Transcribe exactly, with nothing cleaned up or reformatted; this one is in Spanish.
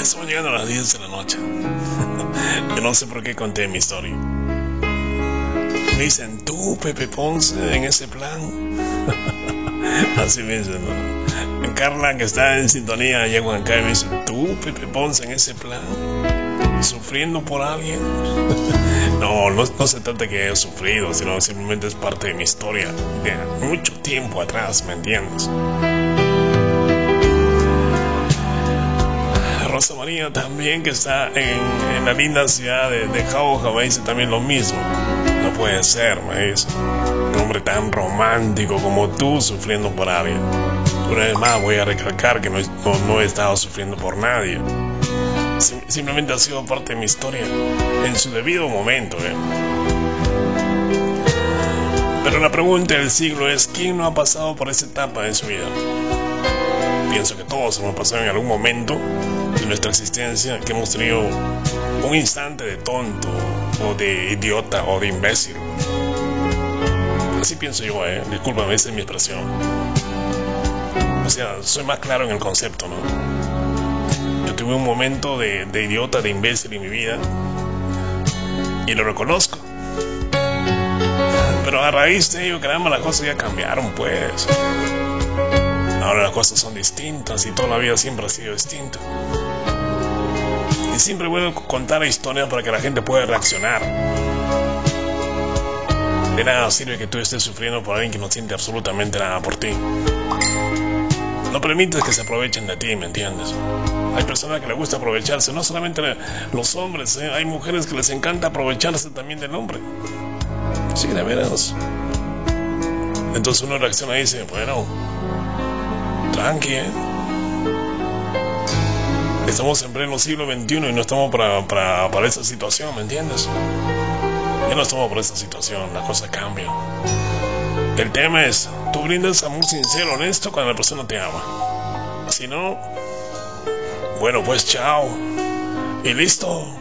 Estamos llegando a las diez de la noche. Yo no sé por qué conté mi historia. Me dicen, tú, Pepe Ponce, en ese plan. Así me dicen, ¿no? Carla, que está en sintonía allá en Huancay, me dice, tú, Pepe Ponce, en ese plan, sufriendo por alguien. No, no, no se trata de que haya sufrido, sino simplemente es parte de mi historia de mucho tiempo atrás, ¿me entiendes? Rosa María también, que está en, en la linda ciudad de, de Jauja, me dice también lo mismo. No puede ser, me dice, un hombre tan romántico como tú sufriendo por alguien. Una vez más voy a recalcar que no, no, no he estado sufriendo por nadie. Sim- simplemente ha sido parte de mi historia en su debido momento, ¿eh? Pero la pregunta del siglo es, ¿quién no ha pasado por esa etapa en su vida? Pienso que todos hemos pasado en algún momento de nuestra existencia que hemos tenido un instante de tonto o de idiota o de imbécil. Así pienso yo, eh. Discúlpame, esa es mi expresión. O sea, soy más claro en el concepto, ¿no? Yo tuve un momento de, de idiota, de imbécil en mi vida y lo reconozco. Pero a raíz de ello, caramba, las cosas ya cambiaron, pues. Ahora las cosas son distintas y toda la vida siempre ha sido distinta. Y siempre es bueno contar historias para que la gente pueda reaccionar. De nada sirve que tú estés sufriendo por alguien que no siente absolutamente nada por ti. No permites que se aprovechen de ti, ¿me entiendes? Hay personas que les gusta aprovecharse, no solamente los hombres, ¿eh? Hay mujeres que les encanta aprovecharse también del hombre. Sí, de veras. Entonces uno reacciona y dice, bueno, tranqui, ¿eh? Estamos en pleno siglo veintiuno y no estamos para, para, para esa situación, ¿me entiendes? Ya no estamos para esa situación, las cosas cambian. El tema es, tú brindas amor sincero, honesto cuando la persona te ama. Si no, bueno, pues chao. Y listo.